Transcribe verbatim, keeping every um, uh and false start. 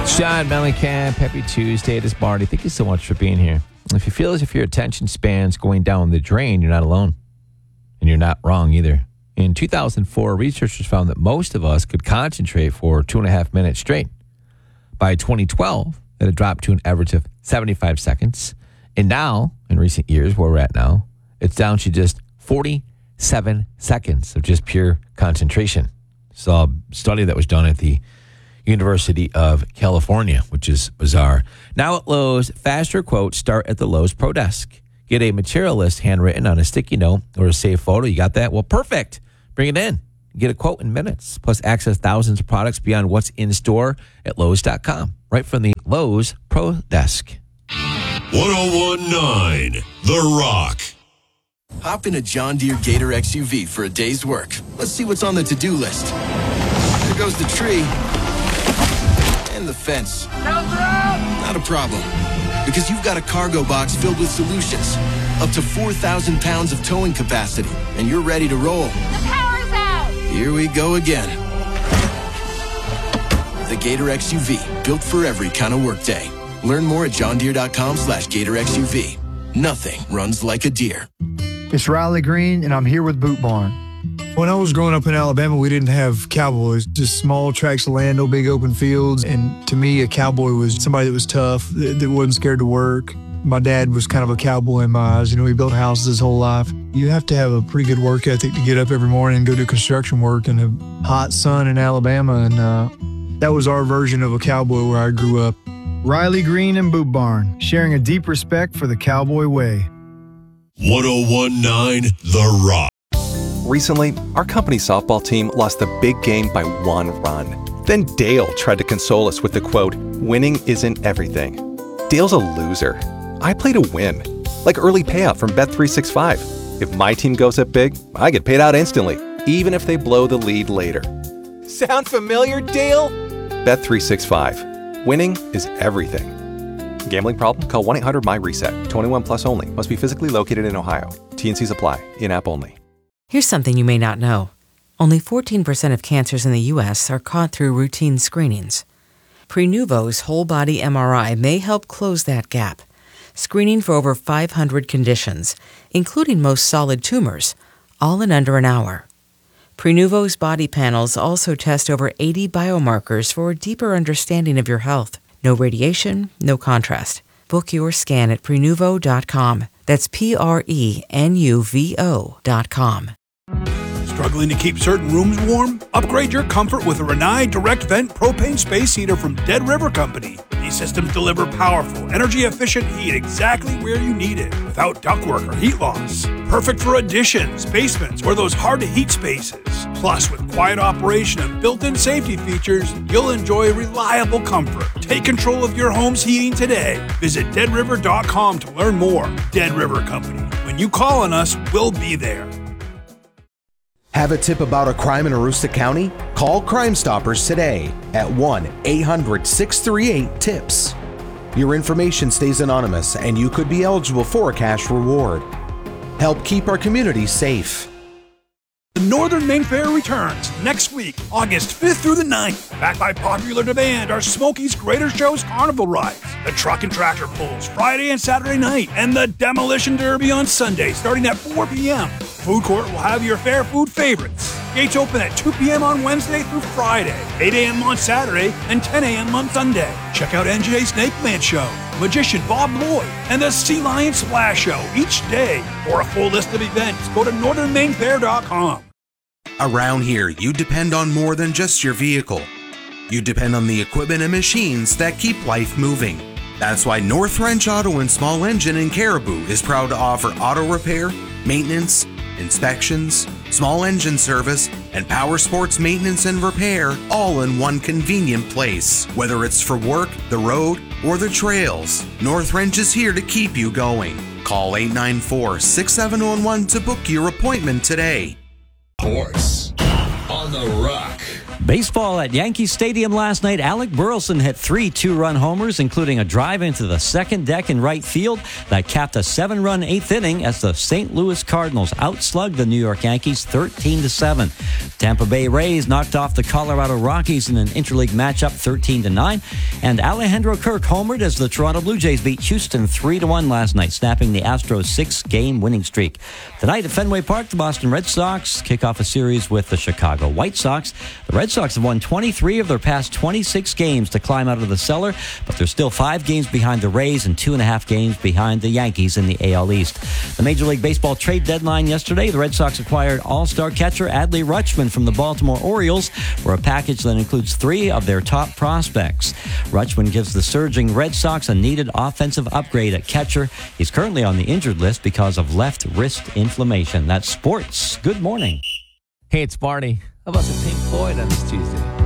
John Mellencamp, happy Tuesday. This is Marty. Thank you so much for being here. If you feel as if your attention span's going down the drain, you're not alone. And you're not wrong either. In two thousand four, researchers found that most of us could concentrate for two and a half minutes straight. By twenty twelve, that had dropped to an average of seventy-five seconds. And now, in recent years, where we're at now, it's down to just forty-seven seconds of just pure concentration. Saw a study that was done at the University of California, which is bizarre. Now at Lowe's, faster quotes start at the Lowe's Pro Desk. Get a material list handwritten on a sticky note or a saved photo. You got that? Well, perfect. Bring it in. Get a quote in minutes. Plus, access thousands of products beyond what's in store at Lowe's dot com. Right from the Lowe's Pro Desk. one oh one point nine The Rock. Hop in a John Deere Gator X U V for a day's work. Let's see what's on the to-do list. There goes the tree. And the fence. Not a problem. Because you've got a cargo box filled with solutions. Up to four thousand pounds of towing capacity. And you're ready to roll. The power's out! Here we go again. The Gator X U V. Built for every kind of workday. Learn more at johndeere.com slash Gator X U V. Nothing runs like a deer. It's Riley Green, and I'm here with Boot Barn. When I was growing up in Alabama, we didn't have cowboys, just small tracts of land, no big open fields. And to me, a cowboy was somebody that was tough, that, that wasn't scared to work. My dad was kind of a cowboy in my eyes. You know, he built houses his whole life. You have to have a pretty good work ethic to get up every morning and go do construction work in the hot sun in Alabama. And uh, that was our version of a cowboy where I grew up. Riley Green and Boot Barn, sharing a deep respect for the cowboy way. one oh one point nine The Rock. Recently, our company softball team lost the big game by one run. Then Dale tried to console us with the quote, "Winning isn't everything." Dale's a loser. I play to win. Like early payout from Bet three sixty-five. If my team goes up big, I get paid out instantly, even if they blow the lead later. Sound familiar, Dale? Bet three sixty-five. Winning is everything. Gambling problem? Call one eight hundred M Y RESET. twenty-one plus only. Must be physically located in Ohio. T and Cs apply. In-app only. Here's something you may not know. Only fourteen percent of cancers in the U S are caught through routine screenings. Prenuvo's whole-body M R I may help close that gap, screening for over five hundred conditions, including most solid tumors, all in under an hour. Prenuvo's body panels also test over eighty biomarkers for a deeper understanding of your health. No radiation, no contrast. Book your scan at Prenuvo dot com. That's P R E N U V O dot com. Struggling to keep certain rooms warm? Upgrade your comfort with a Rinnai Direct Vent Propane Space Heater from Dead River Company. These systems deliver powerful, energy-efficient heat exactly where you need it, without ductwork or heat loss. Perfect for additions, basements, or those hard-to-heat spaces. Plus, with quiet operation and built-in safety features, you'll enjoy reliable comfort. Take control of your home's heating today. Visit dead river dot com to learn more. Dead River Company. When you call on us, we'll be there. Have a tip about a crime in Aroostook County? Call Crime Stoppers today at one eight hundred six three eight TIPS. Your information stays anonymous and you could be eligible for a cash reward. Help keep our community safe. The Northern Maine Fair returns next week, August fifth through the ninth. Backed by popular demand are Smokey's Greater Shows Carnival rides, the Truck and Tractor Pulls Friday and Saturday night, and the Demolition Derby on Sunday starting at four p.m. Food Court will have your fair food favorites. Gates open at two p.m. on Wednesday through Friday, eight a.m. on Saturday, and ten a.m. on Sunday. Check out N J Snake Man Show, Magician Bob Lloyd, and the Sea Lion Splash Show each day. For a full list of events, go to northern maine fair dot com. Around here, you depend on more than just your vehicle. You depend on the equipment and machines that keep life moving. That's why North Wrench Auto and Small Engine in Caribou is proud to offer auto repair, maintenance, inspections, small engine service, and power sports maintenance and repair all in one convenient place. Whether it's for work, the road, or the trails, North Wrench is here to keep you going. Call eight nine four, six seven one one to book your appointment today. Horse on the Rock. Baseball at Yankee Stadium last night. Alec Burleson hit three two-run homers, including a drive into the second deck in right field that capped a seven-run eighth inning as the Saint Louis Cardinals outslugged the New York Yankees thirteen to seven. Tampa Bay Rays knocked off the Colorado Rockies in an interleague matchup thirteen to nine, and Alejandro Kirk homered as the Toronto Blue Jays beat Houston three to one last night, snapping the Astros six-game winning streak. Tonight at Fenway Park, the Boston Red Sox kick off a series with the Chicago White Sox. The Red Sox have won twenty-three of their past twenty-six games to climb out of the cellar, but they're still five games behind the Rays and two and a half games behind the Yankees in the A L East. The Major League Baseball trade deadline yesterday, the Red Sox acquired all-star catcher Adley Rutschman from the Baltimore Orioles for a package that includes three of their top prospects. Rutschman gives the surging Red Sox a needed offensive upgrade at catcher. He's currently on the injured list because of left wrist inflammation. That's sports. Good morning. Hey, it's Marty. How about some Pink Floyd on this Tuesday?